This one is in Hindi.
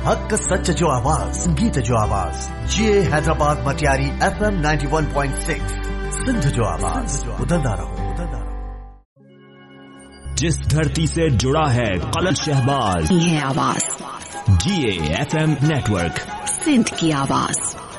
हक सच जो आवाज, संगीत जो आवाज, ये हैदराबाद मटियारी FM 91.6 सिंध जो आवाज, उदंदा रहो। जिस धरती से जुड़ा है कलल शहबाज, ये आवाज GA FM नेटवर्क, सिंध की आवाज।